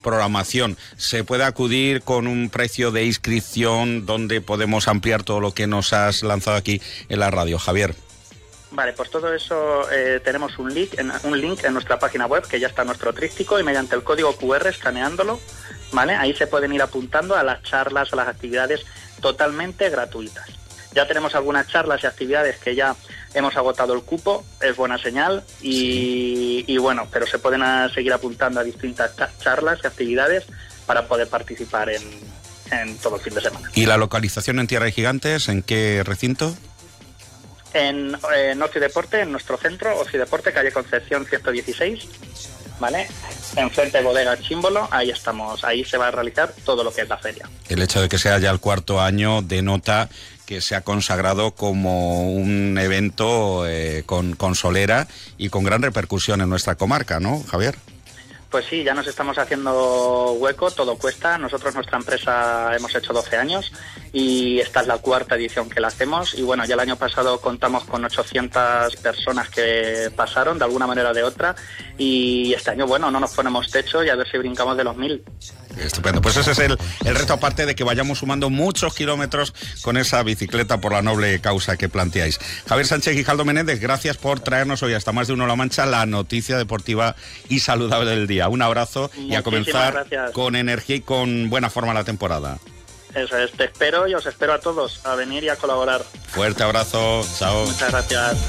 programación. ¿Se puede acudir con un precio de inscripción donde podemos ampliar todo lo que nos has lanzado aquí en la radio, Javier? Vale, pues todo eso tenemos un link en nuestra página web, que ya está nuestro tríptico, y mediante el código QR, escaneándolo, ¿vale? Ahí se pueden ir apuntando a las charlas, a las actividades totalmente gratuitas. Ya tenemos algunas charlas y actividades que ya hemos agotado el cupo, es buena señal, y bueno, pero se pueden seguir apuntando a distintas charlas y actividades para poder participar en todo el fin de semana. ¿Y la localización en Tierra de Gigantes, en qué recinto? En Ocio y Deporte, en nuestro centro, Ocio y Deporte, calle Concepción 116, ¿vale? Enfrente de Bodega Chímbolo, ahí estamos, ahí se va a realizar todo lo que es la feria. El hecho de que sea ya el cuarto año denota que se ha consagrado como un evento con solera y con gran repercusión en nuestra comarca, ¿no, Javier? Pues sí, ya nos estamos haciendo hueco, todo cuesta. Nosotros, nuestra empresa, hemos hecho 12 años y esta es la cuarta edición que la hacemos. Y bueno, ya el año pasado contamos con 800 personas que pasaron de alguna manera o de otra. Y este año, bueno, no nos ponemos techo y a ver si brincamos de los 1000. Estupendo, pues ese es el reto, aparte de que vayamos sumando muchos kilómetros con esa bicicleta por la noble causa que planteáis. Javier Sánchez Guijaldo Menéndez, gracias por traernos hoy hasta Más de Uno La Mancha la noticia deportiva y saludable del día. Un abrazo y a comenzar con energía y con buena forma la temporada. Eso es, te espero y os espero a todos a venir y a colaborar. Fuerte abrazo, chao. Muchas gracias.